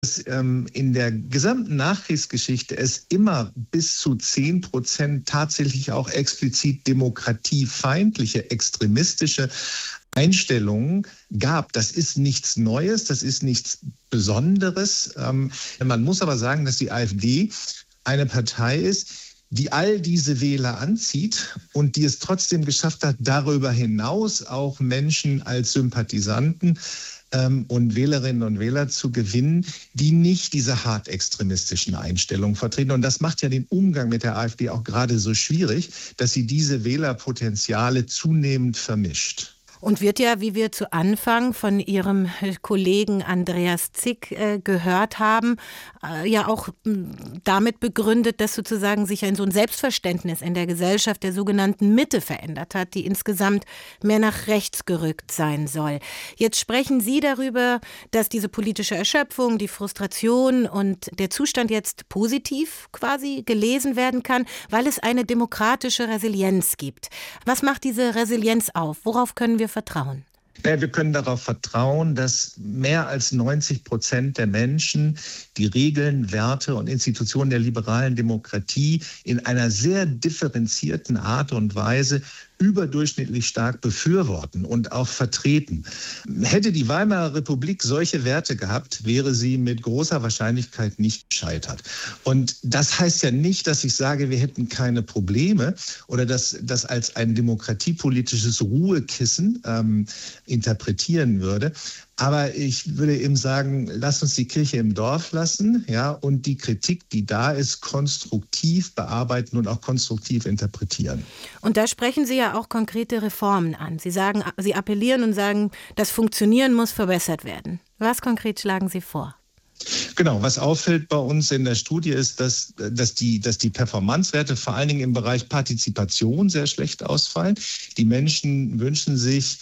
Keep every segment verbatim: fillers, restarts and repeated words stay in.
dass ähm, in der gesamten Nachkriegsgeschichte es immer bis zu zehn Prozent tatsächlich auch explizit demokratiefeindliche, extremistische Einstellungen gab. Das ist nichts Neues, das ist nichts Besonderes. Ähm, man muss aber sagen, dass die AfD eine Partei ist, die all diese Wähler anzieht und die es trotzdem geschafft hat, darüber hinaus auch Menschen als Sympathisanten ähm, und Wählerinnen und Wähler zu gewinnen, die nicht diese hart extremistischen Einstellungen vertreten. Und das macht ja den Umgang mit der AfD auch gerade so schwierig, dass sie diese Wählerpotenziale zunehmend vermischt. Und wird ja, wie wir zu Anfang von Ihrem Kollegen Andreas Zick äh, gehört haben, äh, ja auch mh, damit begründet, dass sozusagen sich ein so ein Selbstverständnis in der Gesellschaft der sogenannten Mitte verändert hat, die insgesamt mehr nach rechts gerückt sein soll. Jetzt sprechen Sie darüber, dass diese politische Erschöpfung, die Frustration und der Zustand jetzt positiv quasi gelesen werden kann, weil es eine demokratische Resilienz gibt. Was macht diese Resilienz auf? Worauf können wir vertrauen? Ja, wir können darauf vertrauen, dass mehr als neunzig Prozent der Menschen die Regeln, Werte und Institutionen der liberalen Demokratie in einer sehr differenzierten Art und Weise überdurchschnittlich stark befürworten und auch vertreten. Hätte die Weimarer Republik solche Werte gehabt, wäre sie mit großer Wahrscheinlichkeit nicht gescheitert. Und das heißt ja nicht, dass ich sage, wir hätten keine Probleme oder dass das als ein demokratiepolitisches Ruhekissen ähm, interpretieren würde. Aber ich würde eben sagen, lass uns die Kirche im Dorf lassen, ja, und die Kritik, die da ist, konstruktiv bearbeiten und auch konstruktiv interpretieren. Und da sprechen Sie ja auch konkrete Reformen an. Sie sagen, Sie appellieren und sagen, das Funktionieren muss verbessert werden. Was konkret schlagen Sie vor? Genau, was auffällt bei uns in der Studie ist, dass, dass, die, dass die Performancewerte vor allen Dingen im Bereich Partizipation sehr schlecht ausfallen. Die Menschen wünschen sich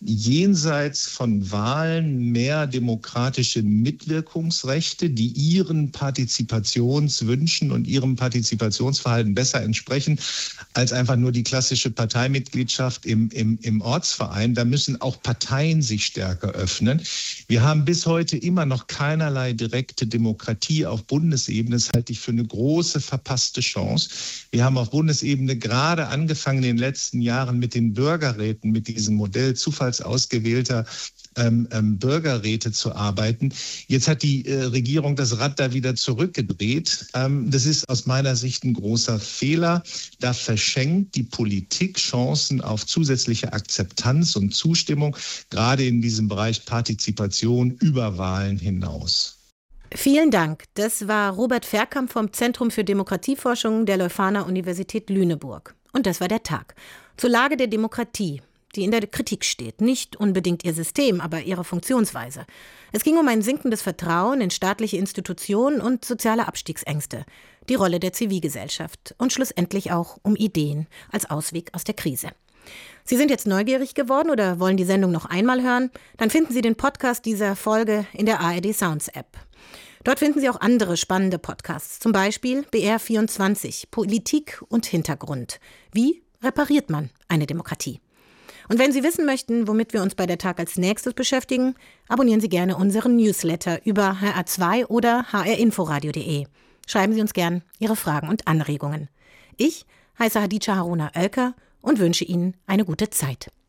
jenseits von Wahlen mehr demokratische Mitwirkungsrechte, die ihren Partizipationswünschen und ihrem Partizipationsverhalten besser entsprechen als einfach nur die klassische Parteimitgliedschaft im, im, im Ortsverein. Da müssen auch Parteien sich stärker öffnen. Wir haben bis heute immer noch keinerlei direkte Demokratie auf Bundesebene. Das halte ich für eine große verpasste Chance. Wir haben auf Bundesebene gerade angefangen in den letzten Jahren mit den Bürgerräten, mit diesem Modell zufallsausgewählter Ähm, ähm, Bürgerräte zu arbeiten. Jetzt hat die äh, Regierung das Rad da wieder zurückgedreht. Ähm, das ist aus meiner Sicht ein großer Fehler. Da verschenkt die Politik Chancen auf zusätzliche Akzeptanz und Zustimmung, gerade in diesem Bereich Partizipation über Wahlen hinaus. Vielen Dank. Das war Robert Verkamp vom Zentrum für Demokratieforschung der Leuphana Universität Lüneburg. Und das war der Tag zur Lage der Demokratie, die in der Kritik steht. Nicht unbedingt ihr System, aber ihre Funktionsweise. Es ging um ein sinkendes Vertrauen in staatliche Institutionen und soziale Abstiegsängste, die Rolle der Zivilgesellschaft und schlussendlich auch um Ideen als Ausweg aus der Krise. Sie sind jetzt neugierig geworden oder wollen die Sendung noch einmal hören? Dann finden Sie den Podcast dieser Folge in der A R D Sounds App. Dort finden Sie auch andere spannende Podcasts, zum Beispiel B R vierundzwanzig, Politik und Hintergrund. Wie repariert man eine Demokratie? Und wenn Sie wissen möchten, womit wir uns bei der Tag als nächstes beschäftigen, abonnieren Sie gerne unseren Newsletter über H R zwei oder h r inforadio punkt de. Schreiben Sie uns gern Ihre Fragen und Anregungen. Ich heiße Hadija Haruna Oelker und wünsche Ihnen eine gute Zeit.